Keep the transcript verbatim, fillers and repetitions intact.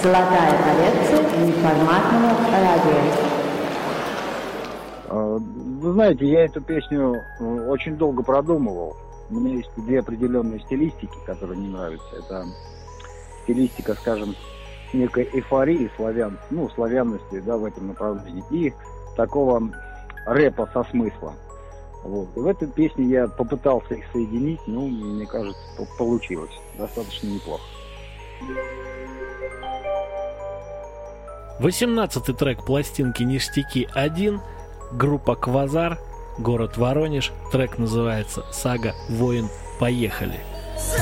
Золотая коллекция неформатного радио. Вы знаете, я эту песню очень долго продумывал. У меня есть две определенные стилистики, которые мне нравятся. Это стилистика, скажем, некой эйфории славян, ну, славянности, да, в этом направлении, и такого рэпа со смыслом. Вот. И в этой песне я попытался их соединить, ну, мне кажется, получилось достаточно неплохо. восемнадцатый трек пластинки «Ништяки один», группа «Квазар», город Воронеж, трек называется «Сага Воин». Поехали!